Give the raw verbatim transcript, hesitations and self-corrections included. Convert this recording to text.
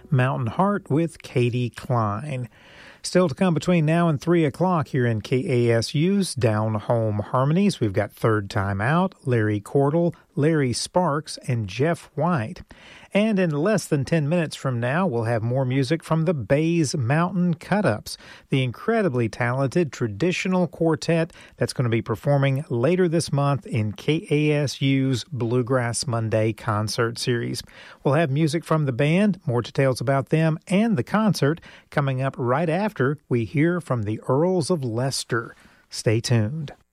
Mountain Heart with Katie Klein. Still to come between now and three o'clock here in K A S U's Down Home Harmonies. We've got Third Time Out, Larry Cordell, Larry Sparks, and Jeff White. And in less than ten minutes from now, we'll have more music from the Bays Mountain Cut-Ups, the incredibly talented traditional quartet that's going to be performing later this month in K A S U's Bluegrass Monday concert series. We'll have music from the band, more details about them and the concert coming up right after we hear from the Earls of Leicester. Stay tuned.